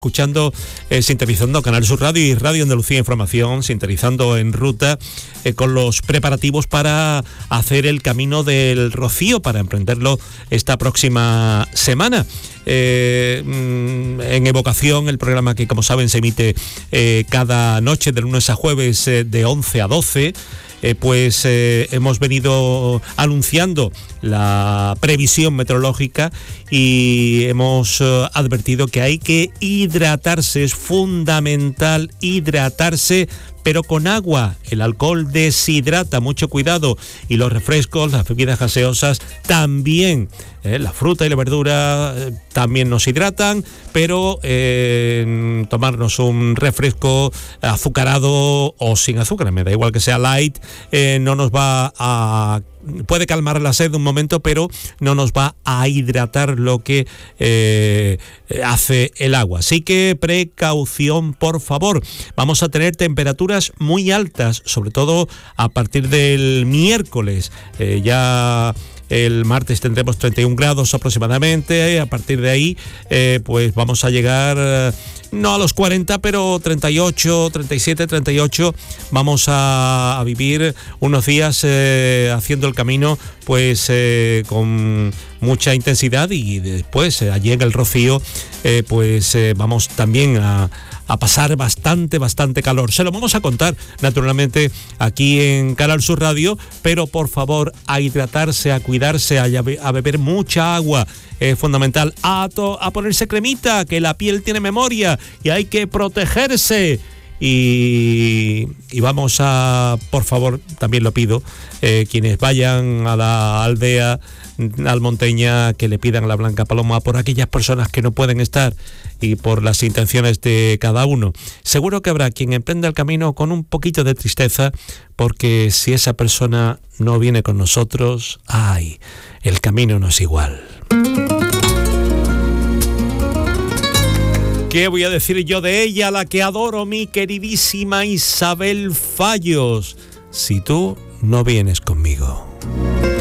escuchando, sintonizando Canal Sur Radio y Radio Andalucía Información, sintonizando en ruta con los preparativos para hacer el Camino del Rocío, para emprenderlo esta próxima semana. En Evocación, el programa que, como saben, se emite cada noche de lunes a jueves de 11 a 12. Hemos venido anunciando la previsión meteorológica y hemos advertido que hay que hidratarse, es fundamental hidratarse, pero con agua. El alcohol deshidrata, mucho cuidado, y los refrescos, las bebidas gaseosas también. La fruta y la verdura también nos hidratan, pero tomarnos un refresco azucarado o sin azúcar, me da igual que sea light, no nos va a... Puede calmar la sed un momento, pero no nos va a hidratar lo que hace el agua. Así que precaución, por favor. Vamos a tener temperaturas muy altas, sobre todo a partir del miércoles. Ya el martes tendremos 31 grados aproximadamente. A partir de ahí, pues vamos a llegar... no a los 40, pero 38, 37, 38. Vamos a vivir unos días haciendo el camino pues con mucha intensidad, y después allí en el Rocío vamos también a pasar bastante calor. Se lo vamos a contar naturalmente aquí en Canal Sur Radio, pero por favor a hidratarse, a cuidarse, a beber mucha agua. Es fundamental, a ponerse cremita, que la piel tiene memoria y hay que protegerse. Y vamos a, por favor, también lo pido, quienes vayan a la aldea almonteña, que le pidan a la Blanca Paloma por aquellas personas que no pueden estar y por las intenciones de cada uno. Seguro que habrá quien emprenda el camino con un poquito de tristeza, porque si esa persona no viene con nosotros, ¡ay!, el camino no es igual. ¿Qué voy a decir yo de ella, la que adoro, mi queridísima Isabel Fallos, si tú no vienes conmigo?